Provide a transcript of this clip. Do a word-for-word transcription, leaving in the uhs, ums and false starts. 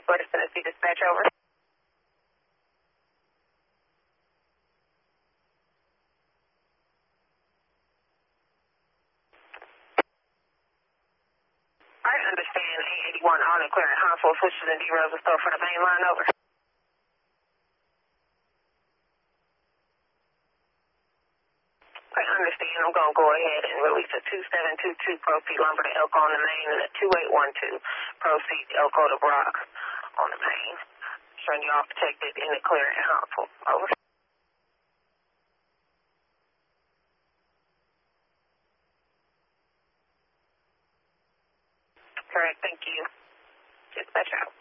Northwest Tennessee Dispatch, over. I understand A eighty-one on and clear at Harmful, switches and derails the store for the main line, over. I understand. I'm going to go ahead and release a two seven two two proceed lumber to Elko on the main and a two eight one two proceed Elko to Brock on the main. Showing you all protected in the clear and Harmful. Over. Correct. Thank you. Dispatch out.